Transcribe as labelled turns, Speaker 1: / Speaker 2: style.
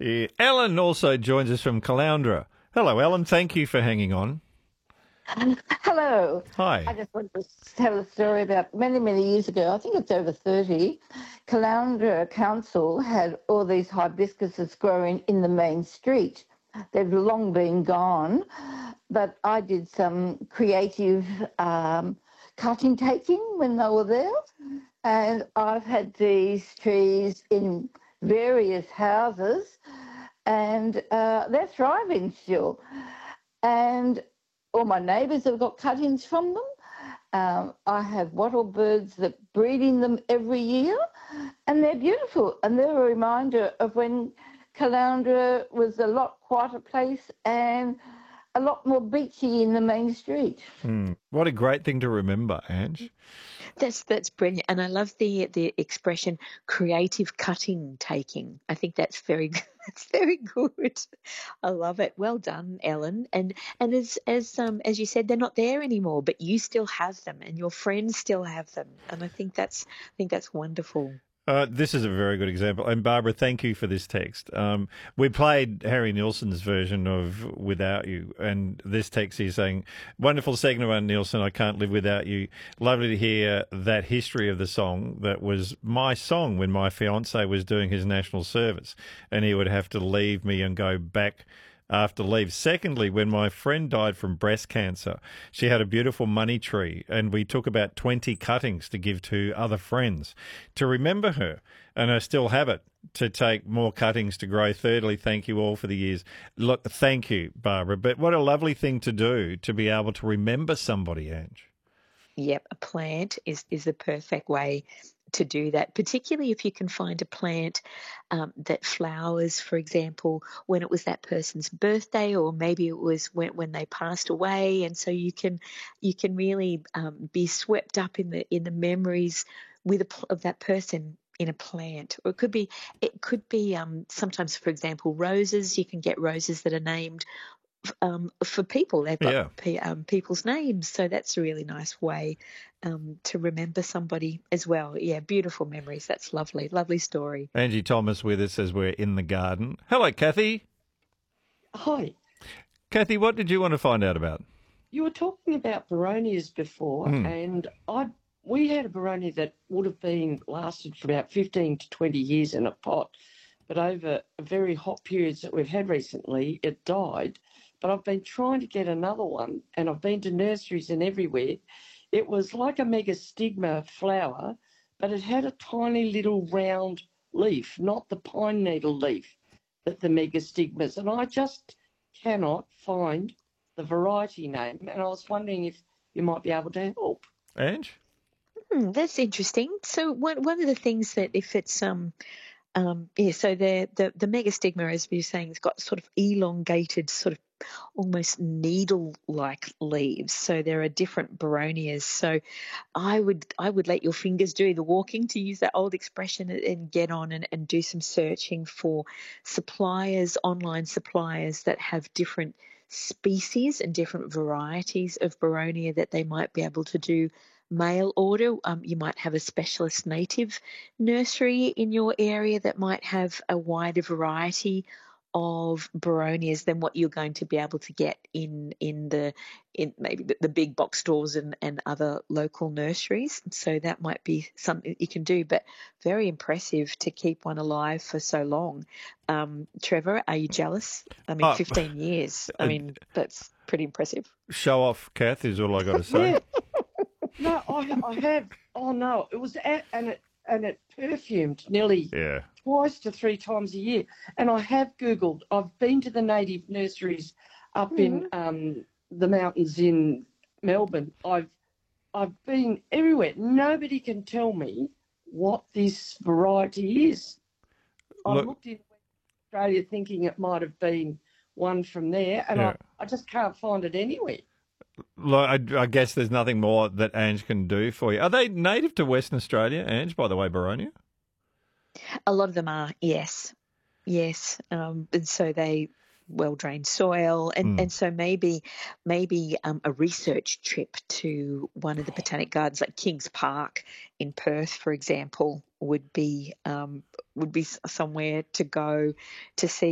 Speaker 1: Yeah. Ellen also joins us from Caloundra. Hello, Ellen. Thank you for hanging on.
Speaker 2: Hello.
Speaker 1: Hi.
Speaker 2: I just want to tell a story about many, many years ago. I think it's over 30. Caloundra Council had all these hibiscuses growing in the main street. They've long been gone, but I did some creative cutting taking when they were there. And I've had these trees in various houses, and they're thriving still. And all my neighbours have got cuttings from them. I have wattle birds that breed in them every year, and they're beautiful. And they're a reminder of when Caloundra was a lot quieter place and a lot more beachy in the main street.
Speaker 1: What a great thing to remember, Ange.
Speaker 3: That's brilliant, and I love the expression creative cutting taking. I think that's very that's very good. I love it. Well done, Ellen. And as you said, they're not there anymore, but you still have them, and your friends still have them, and I think that's wonderful.
Speaker 1: This is a very good example. And Barbara, thank you for this text. We played Harry Nilsson's version of Without You, and this text is saying, wonderful segment about Nilsson, I Can't Live Without You. Lovely to hear that history of the song that was my song when my fiancé was doing his national service, and he would have to leave me and go back after leave. Secondly, when my friend died from breast cancer, she had a beautiful money tree, and we took about 20 cuttings to give to other friends to remember her, and I still have it to take more cuttings to grow. Thirdly, thank you all for the years. Look, thank you, Barbara, but what a lovely thing to do to be able to remember somebody, Ange.
Speaker 3: Yep, a plant is the perfect way to do that, particularly if you can find a plant that flowers, for example, when it was that person's birthday, or maybe it was when they passed away, and so you can really be swept up in the memories of that person in a plant. Or it could be sometimes, for example, roses. You can get roses that are named for people. They've got people's names, so that's a really nice way to remember somebody as well. Yeah, beautiful memories. That's lovely. Lovely story.
Speaker 1: Angie Thomas with us as we're in the garden. Hello, Kathy.
Speaker 4: Hi.
Speaker 1: Kathy, what did you want to find out about?
Speaker 4: You were talking about Baronias before, and we had a Baronia that would have lasted for about 15 to 20 years in a pot, but over very hot periods that we've had recently, it died. But I've been trying to get another one, and I've been to nurseries and everywhere. It was like a megastigma flower, but it had a tiny little round leaf, not the pine needle leaf that the megastigmas. And I just cannot find the variety name, and I was wondering if you might be able to help.
Speaker 1: Ange?
Speaker 3: That's interesting. So one of the things that if it's so the megastigma, as we were saying, has got sort of elongated, sort of almost needle-like leaves. So there are different Baronias. So I would let your fingers do the walking, to use that old expression, and get on and do some searching for online suppliers that have different species and different varieties of Baronia that they might be able to do mail order. You might have a specialist native nursery in your area that might have a wider variety of Baronias than what you're going to be able to get in maybe the big box stores and other local nurseries. So that might be something you can do, but very impressive to keep one alive for so long. Trevor, are you jealous? I mean, 15 years. I mean, that's pretty impressive.
Speaker 1: Show off, Kath, is all I got to say.
Speaker 4: Yeah. No, I have. Oh no, it was and it perfumed nearly twice to three times a year. And I have Googled. I've been to the native nurseries up in the mountains in Melbourne. I've been everywhere. Nobody can tell me what this variety is. I looked in Australia thinking it might have been one from there, and I just can't find it anywhere.
Speaker 1: Look, I guess there's nothing more that Ange can do for you. Are they native to Western Australia, Ange, by the way, Baronia?
Speaker 3: A lot of them are, yes. And so they well-drained soil, and so maybe a research trip to one of the botanic gardens, like Kings Park in Perth, for example, would be somewhere to go to see